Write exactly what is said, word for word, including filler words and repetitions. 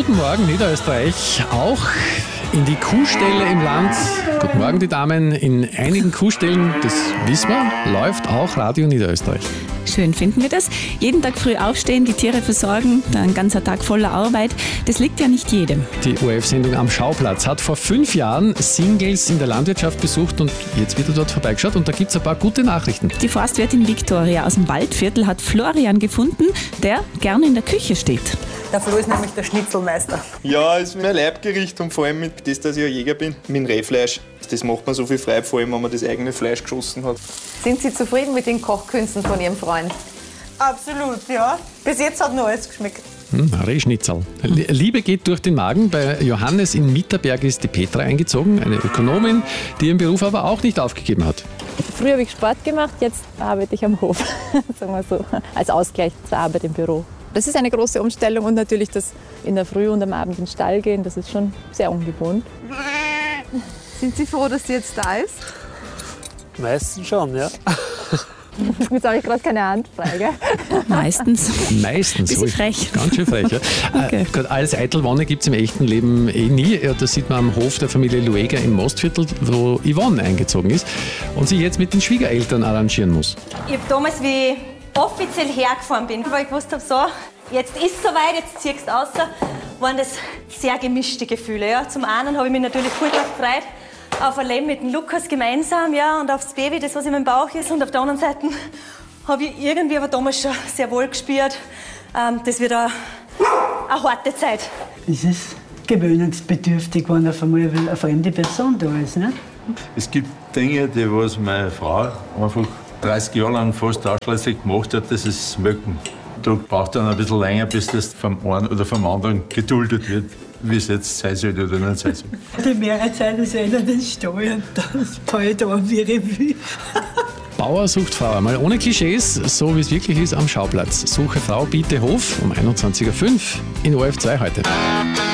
Guten Morgen Niederösterreich, auch in die Kuhställe im Land. Guten Morgen die Damen, in einigen Kuhställen, das wissen wir, läuft auch Radio Niederösterreich. Schön finden wir das. Jeden Tag früh aufstehen, die Tiere versorgen, dann ein ganzer Tag voller Arbeit. Das liegt ja nicht jedem. Die O R F-Sendung Am Schauplatz hat vor fünf Jahren Singles in der Landwirtschaft besucht und jetzt wieder dort vorbeigeschaut und da gibt es ein paar gute Nachrichten. Die Forstwirtin Viktoria aus dem Waldviertel hat Florian gefunden, der gerne in der Küche steht. Der Flo ist nämlich der Schnitzelmeister. Ja, es ist mein Leibgericht und vor allem mit das, dass ich ein Jäger bin, mit dem Rehfleisch. Das macht man so viel Freude, vor allem wenn man das eigene Fleisch geschossen hat. Sind Sie zufrieden mit den Kochkünsten von Ihrem Freund? Absolut, ja. Bis jetzt hat noch alles geschmeckt. Hm, Rehschnitzel. Liebe geht durch den Magen. Bei Johannes in Mitterberg ist die Petra eingezogen, eine Ökonomin, die ihren Beruf aber auch nicht aufgegeben hat. Früher habe ich Sport gemacht, jetzt arbeite ich am Hof, sagen wir so, als Ausgleich zur Arbeit im Büro. Das ist eine große Umstellung und natürlich das in der Früh und am Abend in den Stall gehen, das ist schon sehr ungewohnt. Sind Sie froh, dass sie jetzt da ist? Meistens schon, ja. Jetzt habe ich gerade keine Hand frei, gell? Meistens. Meistens. Bisschen frech. Ganz schön frech, ja. Okay. Äh, alles Eitelwonne gibt es im echten Leben eh nie. Ja, das sieht man am Hof der Familie Lueger im Mostviertel, wo Yvonne eingezogen ist und sich jetzt mit den Schwiegereltern arrangieren muss. Ich habe damals, wie ich offiziell hergefahren bin, weil ich gewusst habe, so, jetzt ist es soweit, jetzt ziehst du raus, waren das sehr gemischte Gefühle. Ja. Zum einen habe ich mich natürlich voll drauf gefreut, auf ein Leben mit dem Lukas gemeinsam, ja, und aufs Baby, das was in meinem Bauch ist. Und auf der anderen Seite habe ich irgendwie aber damals schon sehr wohl gespürt, ähm, das wird eine, eine harte Zeit. Es ist gewöhnungsbedürftig, wenn auf einmal eine fremde Person da ist. Ne? Es gibt Dinge, die was meine Frau einfach dreißig Jahre lang fast ausschließlich gemacht hat, das ist Möcken. Da braucht dann ein bisschen länger, bis das vom einen oder vom anderen geduldet wird, wie es jetzt sein sollte oder nicht sein soll. Die Mehrheit ist einer den Stall und das fällt an wie Revue. Bauer sucht Frau, einmal ohne Klischees, so wie es wirklich ist am Schauplatz. Suche Frau, biete Hof um einundzwanzig Uhr fünf in O R F zwei heute.